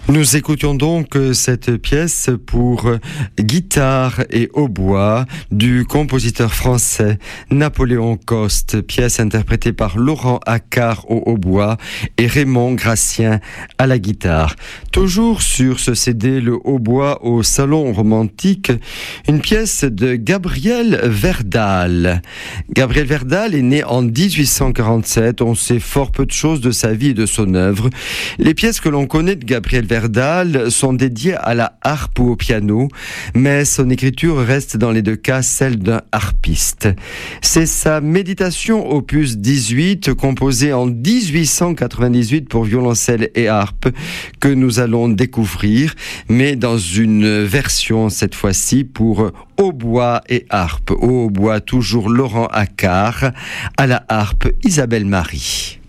Nous écoutions donc cette pièce pour guitare et hautbois du compositeur français Napoléon Coste, pièce interprétée par Laurent Accart au hautbois et Raymond Gracien à la guitare. Toujours sur ce CD, le hautbois au Salon Romantique, une pièce de Gabriel Verdal. Gabriel Verdal est né en 1847, on sait fort peu de choses de sa vie et de son œuvre. Les pièces que l'on connaît de Gabriel Verdal sont dédiées à la harpe ou au piano, mais son écriture reste dans les deux cas celle d'un harpiste. C'est sa méditation opus 18, composée en 1898 pour violoncelle et harpe, que nous allons découvrir, mais dans une version cette fois-ci pour hautbois et harpe. Au hautbois toujours Laurent Accart, à la harpe Isabelle Marie.